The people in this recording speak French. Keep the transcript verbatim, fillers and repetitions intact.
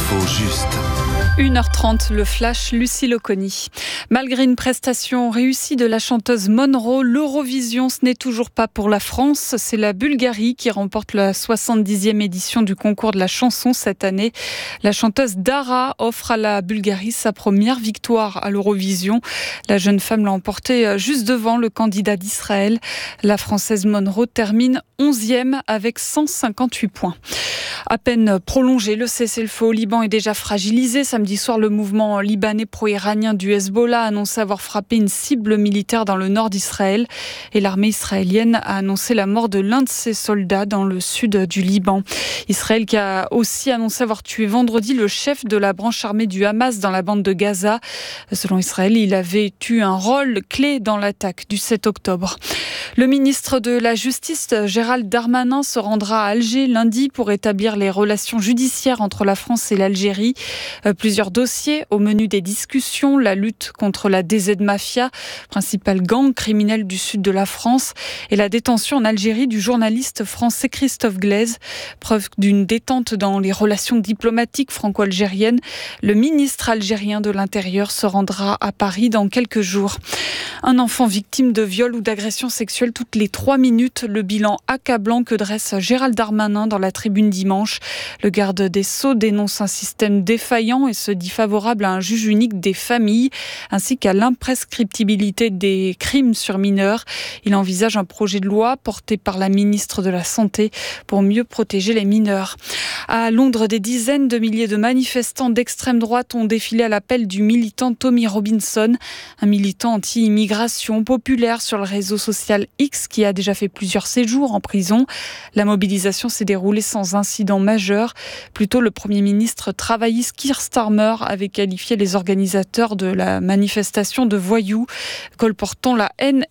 L'info juste. une heure trente, le flash, Lucie Loconi. Malgré une prestation réussie de la chanteuse Monroe, l'Eurovision, ce n'est toujours pas pour la France. C'est la Bulgarie qui remporte la soixante-dixième édition du concours de la chanson cette année. La chanteuse Dara offre à la Bulgarie sa première victoire à l'Eurovision. La jeune femme l'a emportée juste devant le candidat d'Israël. La Française Monroe termine onzième avec cent cinquante-huit points. À peine prolongé, le cessez-le-feu au Liban est déjà fragilisé. Samedi soir, le mouvement libanais pro-iranien du Hezbollah a annoncé avoir frappé une cible militaire dans le nord d'Israël. Et l'armée israélienne a annoncé la mort de l'un de ses soldats dans le sud du Liban. Israël qui a aussi annoncé avoir tué vendredi le chef de la branche armée du Hamas dans la bande de Gaza. Selon Israël, il avait eu un rôle clé dans l'attaque du sept octobre. Le ministre de la Justice, Gérald Darmanin, se rendra à Alger lundi pour établir les relations judiciaires entre la France et l'Algérie. Plusieurs dossiers au menu des discussions, la lutte contre la D Z Mafia, principal gang criminel du sud de la France, et la détention en Algérie du journaliste français Christophe Glaise. Preuve d'une détente dans les relations diplomatiques franco-algériennes. Le ministre algérien de l'Intérieur se rendra à Paris dans quelques jours. Un enfant victime de viol ou d'agression sexuelle toutes les trois minutes. Le bilan accablant que dresse Gérald Darmanin dans la tribune dimanche. Le garde des Sceaux dénonce un système défaillant et se dit favorable à un juge unique des familles, ainsi qu'à l'imprescriptibilité des crimes sur mineurs. Il envisage un projet de loi porté par la ministre de la Santé pour mieux protéger les mineurs. À Londres, des dizaines de milliers de manifestants d'extrême droite ont défilé à l'appel du militant Tommy Robinson, un militant anti-immigration populaire sur le réseau social X qui a déjà fait plusieurs séjours en prison. La mobilisation s'est déroulée sans incident majeur. Plutôt, le Premier ministre travailliste Keir Starmer avait qualifié les organisateurs de la manifestation de voyous, colportant la haine